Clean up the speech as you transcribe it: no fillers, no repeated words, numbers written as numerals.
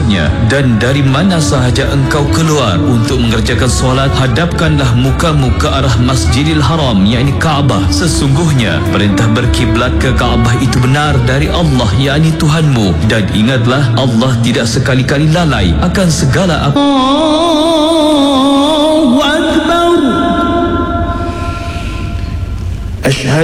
maksudnya dan dari mana sahaja engkau keluar untuk mengerjakan solat, hadapkanlah mukamu ke arah Masjidil Haram, yakni Kaabah. Sesungguhnya perintah berkiblat ke Kaabah itu benar dari Allah, yakni Tuhanmu, dan ingatlah Allah tidak sekali-kali lalai akan segala apa